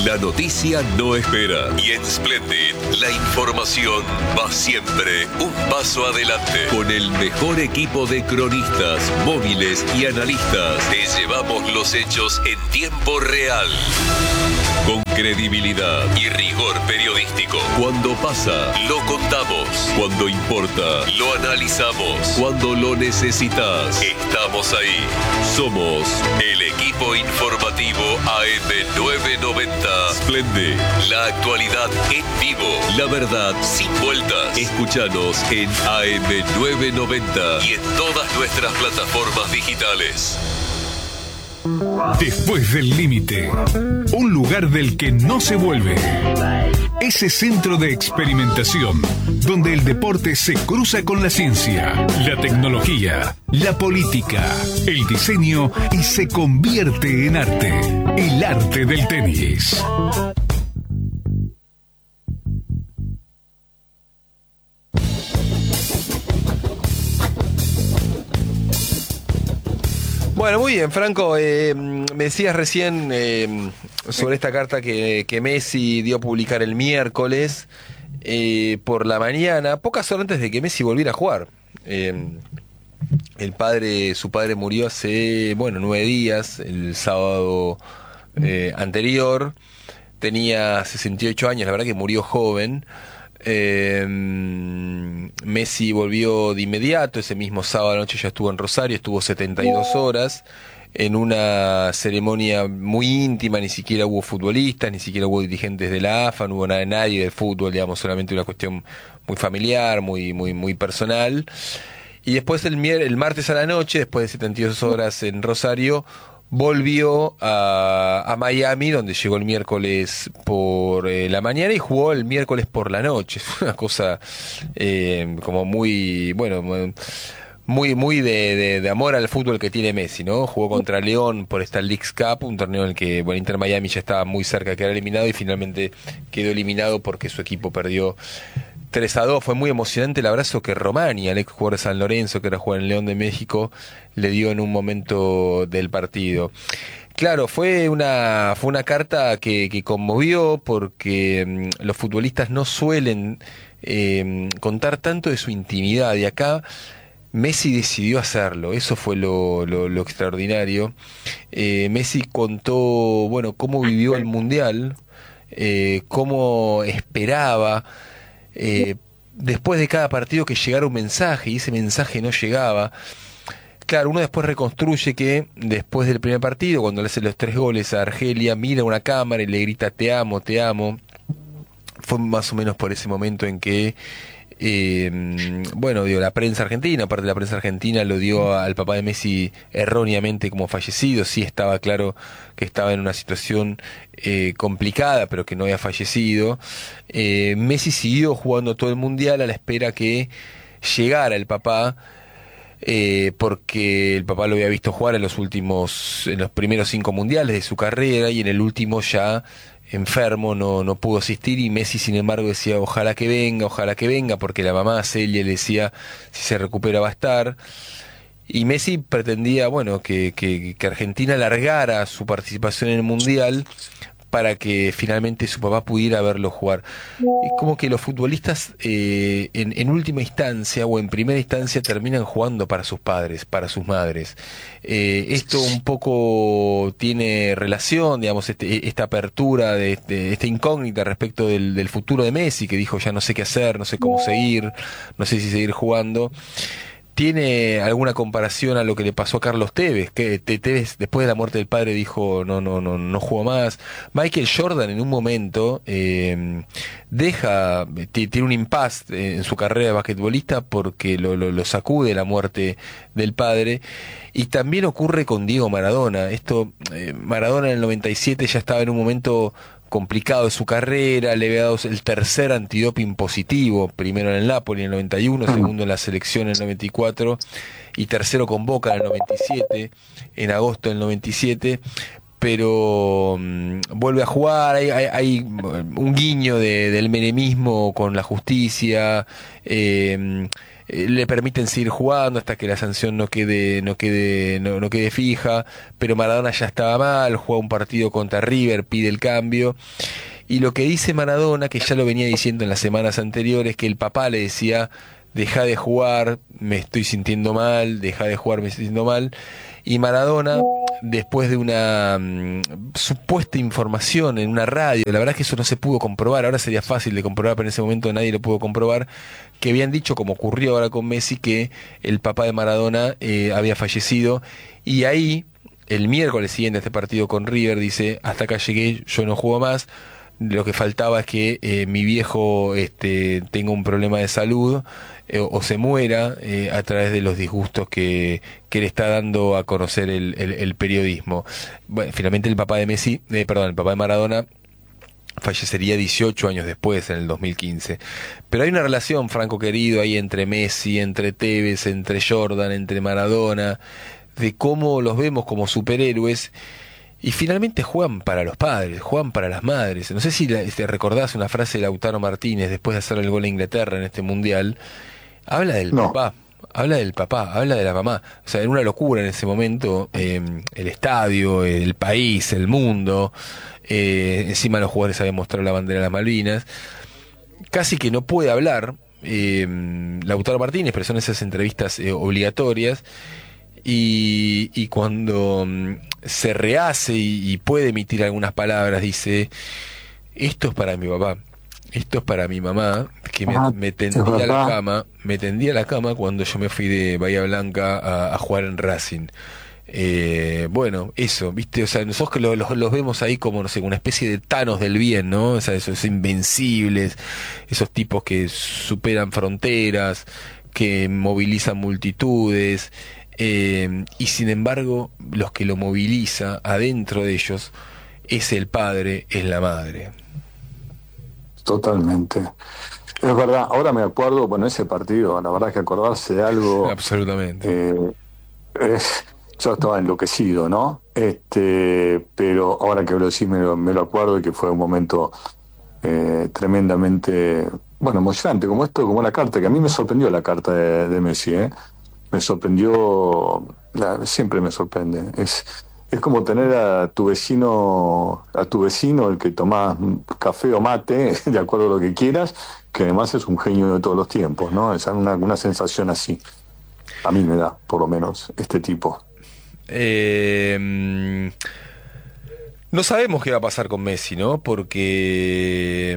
La noticia no espera y en Splendid la información va siempre un paso adelante. Con el mejor equipo de cronistas, móviles y analistas, te llevamos los hechos en tiempo real. Con credibilidad y rigor periodístico. Cuando pasa, lo contamos. Cuando importa, lo analizamos. Cuando lo necesitas, estamos ahí. Somos el equipo informativo AM990. Splendid, la actualidad en vivo. La verdad sin vueltas. Escúchanos en AM990 y en todas nuestras plataformas digitales. Después del límite, un lugar del que no se vuelve. Ese centro de experimentación, donde el deporte se cruza con la ciencia, la tecnología, la política, el diseño y se convierte en arte. El arte del tenis. Bueno, muy bien, Franco. Me decías recién sobre esta carta que Messi dio a publicar el miércoles por la mañana, pocas horas antes de que Messi volviera a jugar. Su padre murió hace, 9 días, el sábado anterior. Tenía 68 años, la verdad que murió joven. Messi volvió de inmediato, ese mismo sábado anoche ya estuvo en Rosario, estuvo 72 horas en una ceremonia muy íntima, ni siquiera hubo futbolistas, ni siquiera hubo dirigentes de la AFA, no hubo nadie del fútbol, digamos, solamente una cuestión muy familiar, muy personal. Y después el martes a la noche, después de 72 horas en Rosario, volvió a Miami, donde llegó el miércoles por la mañana y jugó el miércoles por la noche. Es una cosa como muy de amor al fútbol que tiene Messi, ¿no? Jugó contra León por esta Leagues Cup, un torneo en el que Inter Miami ya estaba muy cerca de quedar eliminado y finalmente quedó eliminado porque su equipo perdió 3-2. Fue muy emocionante el abrazo que Romani, el ex jugador de San Lorenzo, que era jugador en León de México, le dio en un momento del partido. Claro, fue una carta que conmovió porque los futbolistas no suelen contar tanto de su intimidad, y acá Messi decidió hacerlo. Eso fue lo extraordinario. Messi contó, cómo vivió el Mundial, cómo esperaba después de cada partido que llegara un mensaje, y ese mensaje no llegaba. Claro, uno después reconstruye que después del primer partido, cuando le hace los 3 goles a Argelia, mira una cámara y le grita te amo, te amo. Fue más o menos por ese momento en que la prensa argentina, aparte de la prensa argentina, lo dio al papá de Messi erróneamente como fallecido. Sí estaba claro que estaba en una situación complicada, pero que no había fallecido. Messi siguió jugando todo el Mundial a la espera que llegara el papá, porque el papá lo había visto jugar en los primeros 5 mundiales de su carrera, y en el último ya enfermo, no pudo asistir, y Messi sin embargo decía ojalá que venga, porque la mamá Celia le decía si se recupera va a estar. Y Messi pretendía que Argentina largara su participación en el Mundial para que finalmente su papá pudiera verlo jugar. Es como que los futbolistas en última instancia o en primera instancia terminan jugando para sus padres, para sus madres. Esto un poco tiene relación, digamos, esta apertura de esta incógnita respecto del futuro de Messi, que dijo ya no sé qué hacer, no sé cómo seguir, no sé si seguir jugando. ¿Tiene alguna comparación a lo que le pasó a Carlos Tevez? Que Tevez después de la muerte del padre dijo no juego más. Michael Jordan en un momento tiene un impasse en su carrera de basquetbolista porque lo sacude la muerte del padre. Y también ocurre con Diego Maradona. Maradona en el 97 ya estaba en un momento complicado de su carrera, le había dado el tercer antidoping positivo, primero en el Napoli en el 91, segundo en la selección en el 94 y tercero con Boca en el 97, en agosto del 97, pero vuelve a jugar. Hay un guiño del menemismo con la justicia. le permiten seguir jugando hasta que la sanción no quede fija, pero Maradona ya estaba mal, juega un partido contra River, pide el cambio. Y lo que dice Maradona, que ya lo venía diciendo en las semanas anteriores, que el papá le decía: deja de jugar, me estoy sintiendo mal, deja de jugar, me estoy sintiendo mal. Y Maradona, después de una supuesta información en una radio, la verdad es que eso no se pudo comprobar, ahora sería fácil de comprobar, pero en ese momento nadie lo pudo comprobar, que habían dicho, como ocurrió ahora con Messi, que el papá de Maradona había fallecido. Y ahí, el miércoles siguiente a este partido con River, dice: hasta acá llegué, yo no juego más. Lo que faltaba es que mi viejo tenga un problema de salud o se muera a través de los disgustos que le está dando a conocer el periodismo. Bueno, finalmente el papá de el papá de Maradona fallecería 18 años después, en el 2015. Pero hay una relación, Franco querido, ahí entre Messi, entre Tevez, entre Jordan, entre Maradona, de cómo los vemos como superhéroes. Y finalmente juegan para los padres, juegan para las madres. No sé si recordás una frase de Lautaro Martínez después de hacer el gol a Inglaterra en este mundial. Habla del papá, habla de la mamá. O sea, era una locura en ese momento, el estadio, el país, el mundo. Encima los jugadores habían mostrado la bandera de las Malvinas. Casi que no puede hablar Lautaro Martínez, pero son esas entrevistas obligatorias. Y cuando se rehace y puede emitir algunas palabras, dice: esto es para mi papá, esto es para mi mamá, que me tendía a la cama cuando yo me fui de Bahía Blanca a jugar en Racing. Bueno, eso, ¿viste? O sea, nosotros que los vemos ahí como, no sé, una especie de Thanos del bien, ¿no? O sea, esos invencibles, esos tipos que superan fronteras, que movilizan multitudes. Y sin embargo, los que lo moviliza adentro de ellos es el padre, es la madre. Totalmente. Es verdad, ahora me acuerdo, bueno, ese partido, la verdad que acordarse de algo... Absolutamente. Yo estaba enloquecido, ¿no? Pero ahora que lo decís me lo acuerdo, y que fue un momento tremendamente, bueno, emocionante, como la carta, que a mí me sorprendió la carta de Messi, me sorprendió, siempre me sorprende. Es como tener a tu vecino, el que tomás café o mate, de acuerdo a lo que quieras, que además es un genio de todos los tiempos, ¿no? Es una sensación así. A mí me da, por lo menos, este tipo. No sabemos qué va a pasar con Messi, ¿no? Porque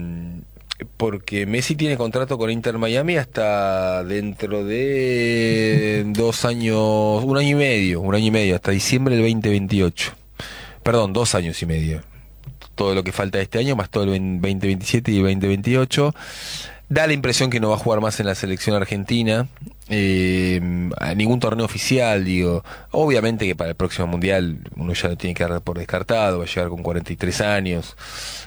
Messi tiene contrato con Inter Miami hasta dentro de 2 años, un año y medio, hasta diciembre del 2028. Perdón, 2 años y medio. Todo lo que falta de este año, más todo el 2027 y el 2028. Da la impresión que no va a jugar más en la selección argentina, a ningún torneo oficial, digo. Obviamente que para el próximo mundial uno ya lo tiene que dar por descartado, va a llegar con 43 años.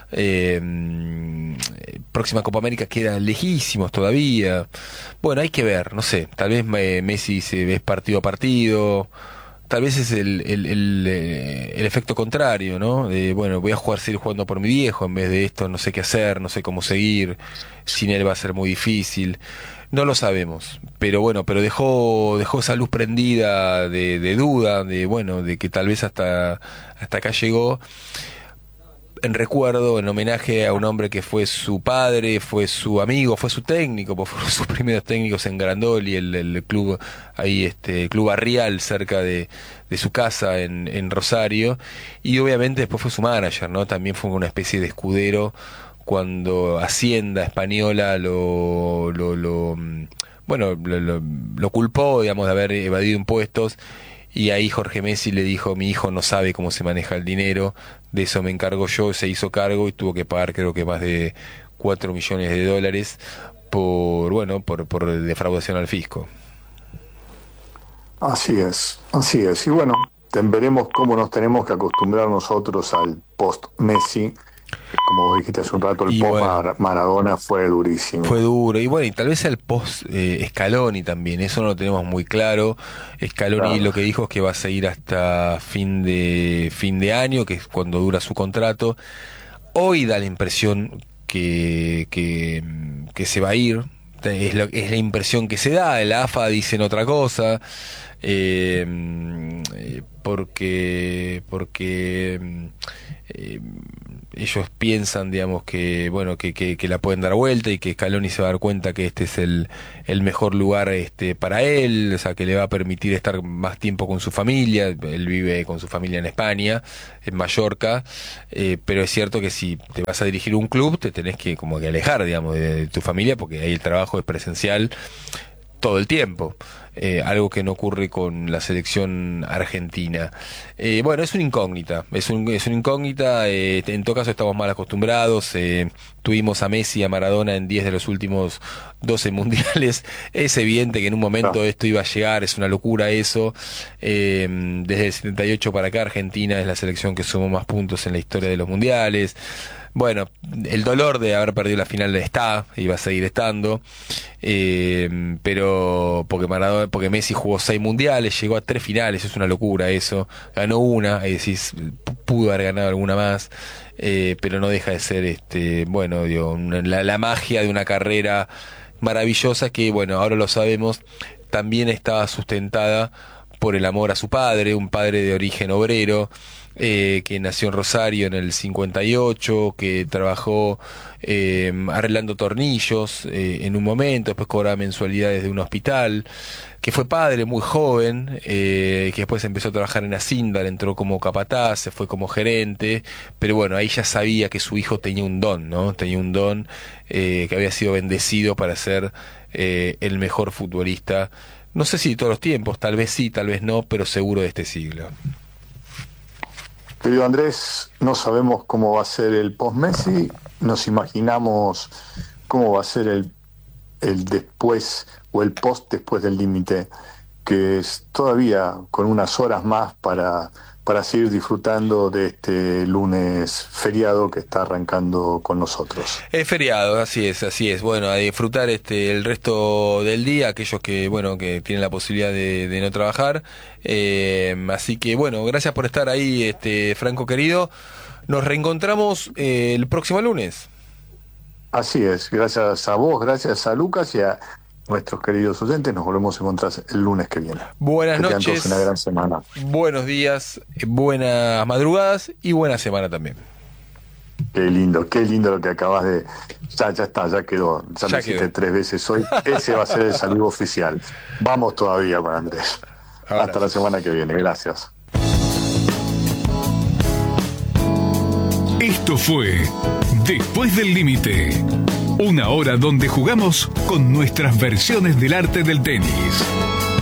Próxima Copa América queda lejísimos todavía. Bueno, hay que ver, no sé, tal vez Messi se ve partido a partido. Tal vez es el efecto contrario, ¿no? Bueno, voy a seguir jugando por mi viejo en vez de esto, no sé qué hacer, no sé cómo seguir, sin él va a ser muy difícil. No lo sabemos, pero bueno, dejó esa luz prendida de duda, de que tal vez hasta acá llegó, en recuerdo, en homenaje a un hombre que fue su padre, fue su amigo, fue su técnico, porque fueron sus primeros técnicos en Grandoli, el club ahí, el club barrial cerca de su casa en Rosario, y obviamente después fue su manager, ¿no? También fue una especie de escudero cuando Hacienda Española lo culpó, digamos, de haber evadido impuestos. Y ahí Jorge Messi le dijo: mi hijo no sabe cómo se maneja el dinero, de eso me encargo yo. Se hizo cargo y tuvo que pagar, creo que más de $4 millones por defraudación al fisco. Así es. Y bueno, veremos cómo nos tenemos que acostumbrar nosotros al post-Messi. Como vos dijiste hace un rato, el post-Maradona fue durísimo. Fue duro, y bueno, y tal vez el post-Scaloni también, eso no lo tenemos muy claro. Scaloni Lo que dijo es que va a seguir hasta fin de año, que es cuando dura su contrato. Hoy da la impresión que se va a ir, es la impresión que se da. La AFA dicen otra cosa, porque ellos piensan, digamos, que bueno, que la pueden dar vuelta y que Scaloni se va a dar cuenta que este es el mejor lugar para él, o sea, que le va a permitir estar más tiempo con su familia. Él vive con su familia en España, en Mallorca, pero es cierto que si te vas a dirigir un club te tenés que como que alejar, digamos, de tu familia, porque ahí el trabajo es presencial todo el tiempo, algo que no ocurre con la selección argentina. Bueno, es una incógnita, es una incógnita, en todo caso estamos mal acostumbrados, tuvimos a Messi y a Maradona en 10 de los últimos 12 mundiales, es evidente que en un momento esto iba a llegar, es una locura eso. Desde el 78 para acá Argentina es la selección que sumó más puntos en la historia de los mundiales. Bueno, el dolor de haber perdido la final está, y va a seguir estando, pero porque Messi jugó 6 mundiales, llegó a 3 finales, es una locura eso, ganó una, es decir, pudo haber ganado alguna más, pero no deja de ser, bueno, digo, la magia de una carrera maravillosa que, bueno, ahora lo sabemos, también estaba sustentada por el amor a su padre, un padre de origen obrero, que nació en Rosario en el 58, que trabajó arreglando tornillos en un momento, después cobraba mensualidades de un hospital, que fue padre muy joven, que después empezó a trabajar en Asindar, entró como capataz, se fue como gerente, pero bueno, ahí ya sabía que su hijo tenía un don, ¿no? Tenía un don, que había sido bendecido para ser el mejor futbolista, no sé si de todos los tiempos, tal vez sí, tal vez no, pero seguro de este siglo. Querido Andrés, no sabemos cómo va a ser el post-Messi, nos imaginamos cómo va a ser el después o el post después del límite, que es todavía con unas horas más para seguir disfrutando de este lunes feriado que está arrancando con nosotros. Es feriado, así es. Bueno, a disfrutar el resto del día, aquellos que, bueno, que tienen la posibilidad de no trabajar. Así que, bueno, gracias por estar ahí, Franco querido. Nos reencontramos el próximo lunes. Así es, gracias a vos, gracias a Lucas y a nuestros queridos oyentes. Nos volvemos a encontrar el lunes que viene. Buenas noches. Que tengan todos una gran semana. Buenos días, buenas madrugadas y buena semana también. Qué lindo lo que acabas de... Ya está, ya quedó. Ya lo hiciste 3 veces hoy. Ese va a ser el saludo oficial. Vamos todavía con Andrés. Ahora. Hasta la semana que viene. Gracias. Esto fue Después del Límite. Una hora donde jugamos con nuestras versiones del arte del tenis.